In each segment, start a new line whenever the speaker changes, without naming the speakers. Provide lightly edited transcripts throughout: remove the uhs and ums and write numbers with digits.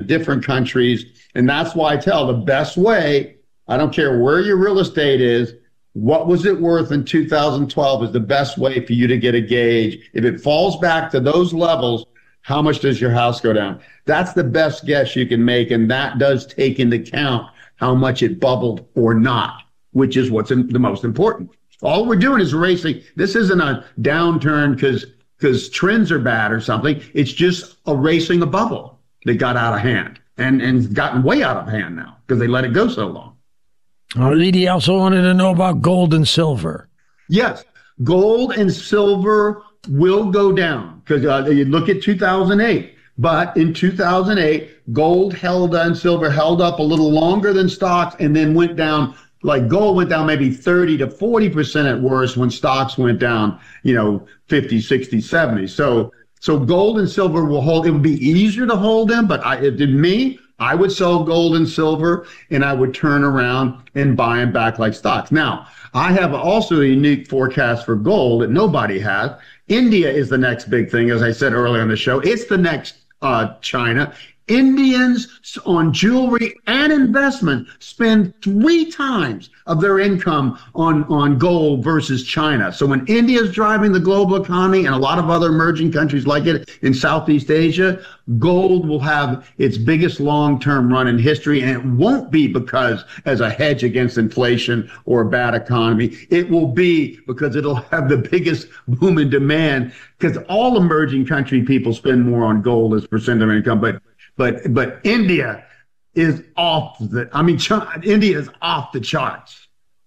different countries. And that's why I tell the best way, I don't care where your real estate is, what was it worth in 2012 is the best way for you to get a gauge. If it falls back to those levels, how much does your house go down? That's the best guess you can make. And that does take into account how much it bubbled or not, which is what's the most important. All we're doing is racing. This isn't a downturn because trends are bad or something. It's just erasing a bubble that got out of hand and gotten way out of hand now because they let it go so long.
Edie also wanted to know about gold and silver.
Yes, gold and silver will go down because you look at 2008. But in 2008, gold and silver held up a little longer than stocks and then went down. Like gold went down maybe 30 to 40% at worst when stocks went down, 50, 60, 70. So gold and silver will hold. It would be easier to hold them, but I would sell gold and silver and I would turn around and buy them back like stocks. Now, I have also a unique forecast for gold that nobody has. India is the next big thing, as I said earlier on the show. It's the next China. Indians on jewelry and investment spend 3 times of their income on gold versus China. So when India is driving the global economy and a lot of other emerging countries like it in Southeast Asia, gold will have its biggest long-term run in history. And it won't be because as a hedge against inflation or a bad economy. It will be because it'll have the biggest boom in demand because all emerging country people spend more on gold as percent of income. But India is India is off the charts.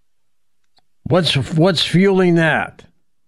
What's fueling that?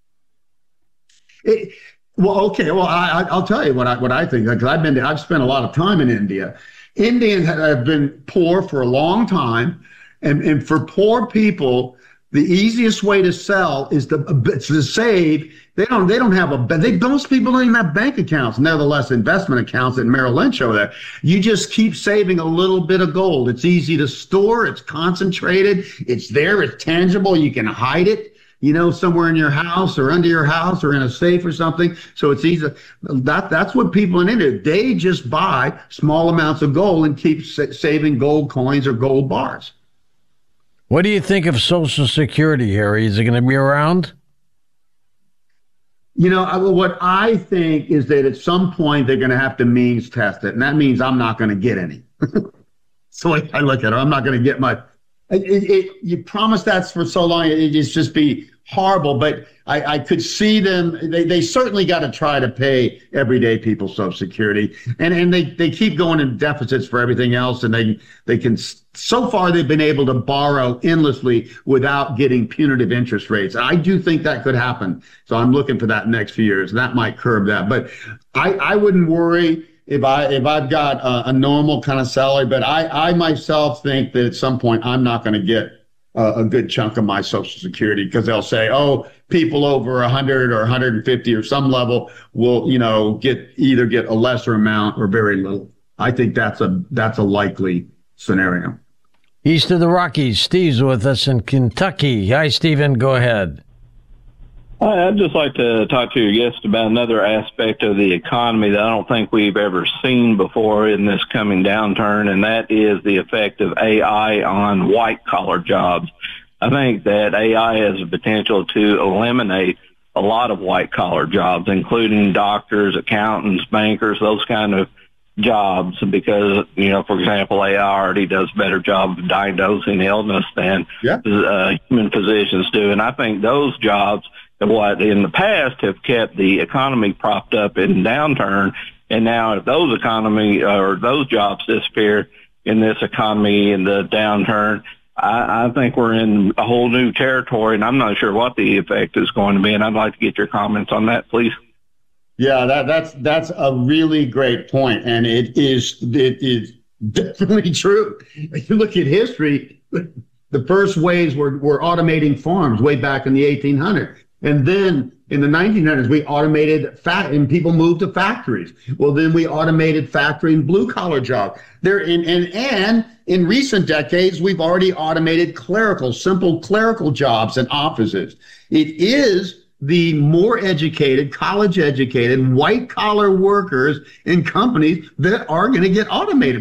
I'll tell you what I think because I've spent a lot of time in India. Indians have been poor for a long time, and for poor people, the easiest way to sell is to save. Most people don't even have bank accounts, nevertheless investment accounts at Merrill Lynch over there. You just keep saving a little bit of gold. It's easy to store. It's concentrated. It's there. It's tangible. You can hide it, somewhere in your house or under your house or in a safe or something. So it's easy. That's what people in India, they just buy small amounts of gold and keep saving gold coins or gold bars.
What do you think of Social Security, Harry? Is it going to be around?
What I think is that at some point they're going to have to means test it, and that means I'm not going to get any. So I look at it. I'm not going to get my. You promise that for so long, it just be horrible. But I could see them. They certainly got to try to pay everyday people Social Security, and they keep going in deficits for everything else, and they can. So far, they've been able to borrow endlessly without getting punitive interest rates. I do think that could happen. So I'm looking for that next few years. That might curb that. But I wouldn't worry if I've got a normal kind of salary. But I myself think that at some point I'm not going to get a good chunk of my Social Security because they'll say, oh, people over 100 or 150 or some level will, get a lesser amount or very little. I think that's a likely scenario.
East of the Rockies, Steve's with us in Kentucky. Hi, Stephen. Go ahead.
Hi, I'd just like to talk to your guest about another aspect of the economy that I don't think we've ever seen before in this coming downturn, and that is the effect of AI on white-collar jobs. I think that AI has the potential to eliminate a lot of white-collar jobs, including doctors, accountants, bankers, those kind of jobs, because, for example, AI already does a better job of diagnosing illness than human physicians do. And I think those jobs, what in the past have kept the economy propped up in downturn, and now if those jobs disappear in this economy in the downturn, I think we're in a whole new territory, and I'm not sure what the effect is going to be, and I'd like to get your comments on that, please.
Yeah, that's a really great point, and it is definitely true. If you look at history, the first ways were automating farms way back in the 1800s, and then in the 1900s we automated and people moved to factories. Well, then we automated factory and blue collar jobs. And in recent decades we've already automated simple clerical jobs and offices. It is the more educated, college educated, white collar workers in companies that are going to get automated.